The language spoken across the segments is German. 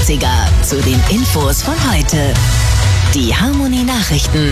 Klassiker zu den Infos von heute. Die Harmony Nachrichten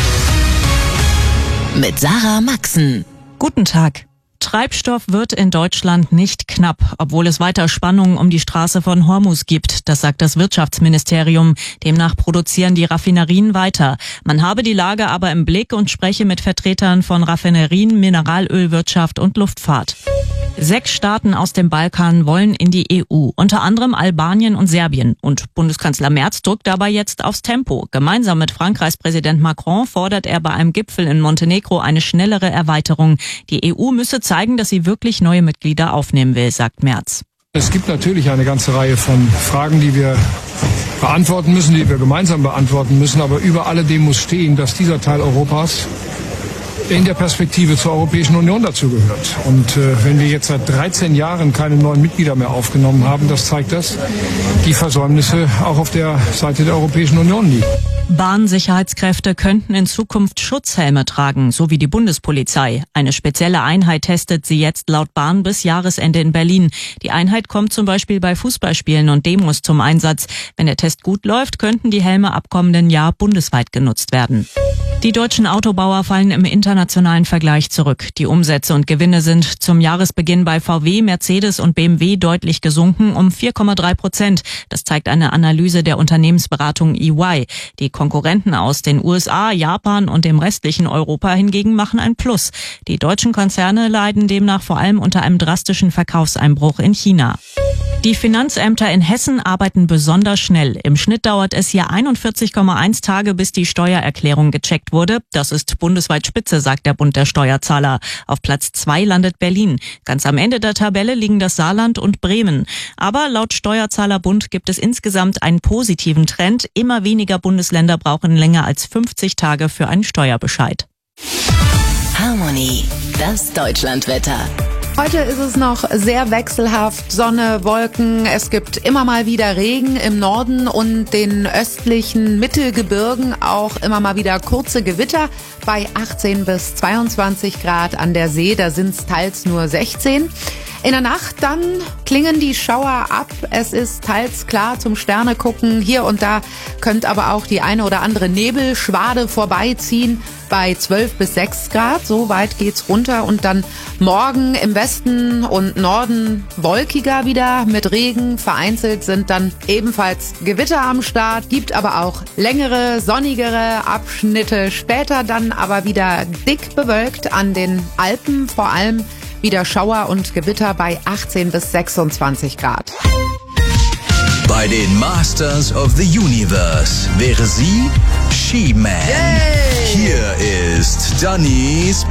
mit Sarah Maxen. Guten Tag. Treibstoff wird in Deutschland nicht knapp, obwohl es weiter Spannungen um die Straße von Hormuz gibt. Das sagt das Wirtschaftsministerium. Demnach produzieren die Raffinerien weiter. Man habe die Lage aber im Blick und spreche mit Vertretern von Raffinerien, Mineralölwirtschaft und Luftfahrt. 6 Staaten aus dem Balkan wollen in die EU, unter anderem Albanien und Serbien. Und Bundeskanzler Merz drückt dabei jetzt aufs Tempo. Gemeinsam mit Frankreichs Präsident Macron fordert er bei einem Gipfel in Montenegro eine schnellere Erweiterung. Die EU müsse zeigen, dass sie wirklich neue Mitglieder aufnehmen will, sagt Merz. Es gibt natürlich eine ganze Reihe von Fragen, die wir beantworten müssen, die wir gemeinsam beantworten müssen. Aber über alledem muss stehen, dass dieser Teil Europas in der Perspektive zur Europäischen Union dazugehört. Und wenn wir jetzt seit 13 Jahren keine neuen Mitglieder mehr aufgenommen haben, das zeigt, dass die Versäumnisse auch auf der Seite der Europäischen Union liegen. Bahnsicherheitskräfte könnten in Zukunft Schutzhelme tragen, so wie die Bundespolizei. Eine spezielle Einheit testet sie jetzt laut Bahn bis Jahresende in Berlin. Die Einheit kommt zum Beispiel bei Fußballspielen und Demos zum Einsatz. Wenn der Test gut läuft, könnten die Helme ab kommenden Jahr bundesweit genutzt werden. Die deutschen Autobauer fallen im internationalen Vergleich zurück. Die Umsätze und Gewinne sind zum Jahresbeginn bei VW, Mercedes und BMW deutlich gesunken um 4,3%. Das zeigt eine Analyse der Unternehmensberatung EY. Die Konkurrenten aus den USA, Japan und dem restlichen Europa hingegen machen ein Plus. Die deutschen Konzerne leiden demnach vor allem unter einem drastischen Verkaufseinbruch in China. Die Finanzämter in Hessen arbeiten besonders schnell. Im Schnitt dauert es hier 41,1 Tage, bis die Steuererklärung gecheckt wurde. Das ist bundesweit Spitze, sagt der Bund der Steuerzahler. Auf Platz 2 landet Berlin. Ganz am Ende der Tabelle liegen das Saarland und Bremen. Aber laut Steuerzahlerbund gibt es insgesamt einen positiven Trend. Immer weniger Bundesländer brauchen länger als 50 Tage für einen Steuerbescheid. Harmony, das Deutschlandwetter. Heute ist es noch sehr wechselhaft, Sonne, Wolken, es gibt immer mal wieder Regen im Norden und den östlichen Mittelgebirgen, auch immer mal wieder kurze Gewitter bei 18 bis 22 Grad an der See, da sind es teils nur 16. In der Nacht dann klingen die Schauer ab. Es ist teils klar zum Sterne gucken. Hier und da könnte aber auch die eine oder andere Nebelschwade vorbeiziehen bei 12 bis 6 Grad. So weit geht's runter. Und dann morgen im Westen und Norden wolkiger wieder mit Regen. Vereinzelt sind dann ebenfalls Gewitter am Start. Gibt aber auch längere, sonnigere Abschnitte. Später dann aber wieder dick bewölkt an den Alpen, vor allem wieder Schauer und Gewitter bei 18 bis 26 Grad. Bei den Masters of the Universe wäre sie She-Man. Yay! Hier ist Dannys